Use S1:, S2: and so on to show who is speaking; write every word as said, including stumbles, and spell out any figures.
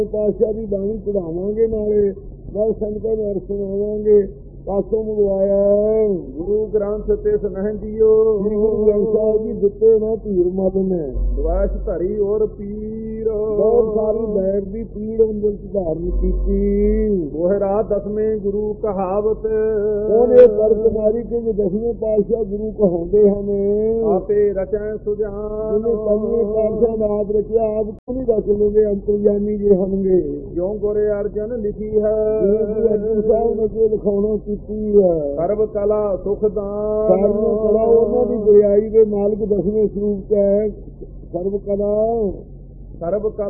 S1: ਪਾਤਸ਼ਾਹ ਦੀ ਬਾਣੀ ਚੜਾਵਾਂਗੇ, ਨਾਲੇ ਨਾਲ ਸੰਗਤਾਂ ਨੂੰ ਅਰਥ ਸੁਣਾਵਾਂਗੇ। ਪਾਸੋਂ ਮੰਗਵਾਇਆ
S2: ਗੁਰੂ ਗ੍ਰੰਥ ਤੇ ਸੁਨਹਿ ਜੀਓ।
S1: ਸ੍ਰੀ ਗੁਰੂ ਗ੍ਰੰਥ ਸਾਹਿਬ ਜੀ ਦਿੱਤੇ ਨਾ ਧੀਰ ਮਤ ਨੇ,
S2: ਦਵਾਸ਼ ਧਰੀ ਔਰ ਪੀਰ।
S1: ਬਹੁਤ ਸਾਰੀ ਬੈਠ ਦੀ ਪੀੜ ਅੰਦਰ ਧਾਰਨ ਕੀਤੀ।
S2: ਉਹਰਾ ਦਸਵੇਂ ਗੁਰੂ ਕਹਾਵਤ।
S1: ਉਹਨੇ ਤਰਕ ਮਾਰੀ ਕਿ ਜੇ ਦਸਵੇਂ ਪਾਤਸ਼ਾਹ ਗੁਰੂ ਕਹਾਉਂਦੇ ਹਨ,
S2: ਆਪੇ ਰਚੈ ਸੁਜਾਨ।
S1: ਉਹਨੇ ਪੰਜਵੇਂ ਪਾਤਸ਼ਾਹ ਦਾ ਆਪ ਰਚਿਆ, ਆਪ ਤੋਂ ਨਹੀਂ ਰਚ ਲਓਗੇ, ਅੰਤਰਜਾਮੀ ਜੇ ਹੋਣਗੇ।
S2: ਜਿਉਂ ਗੁਰ ਅਰਜਨ ਲਿਖੀ ਹੈ,
S1: ਅਰਜਨ ਸਾਹਿਬ ਨੇ ਕੋਈ ਲਿਖਾਉਣਾ ਕੀਤੀ ਹੈ।
S2: ਸਰਬ ਕਲਾ ਸੁਖ ਦਾਨ।
S1: ਸਾਰੀਆਂ ਕਲਾ ਉਹਨਾਂ ਦੀ ਗੁਰਿਆਈ ਦੇ ਮਾਲਕ ਦਸਵੇਂ ਸਰੂਪ ਚ ਹੈ। ਸਰਬ ਕਲਾ
S2: ਸਰਬ ਕਲਾ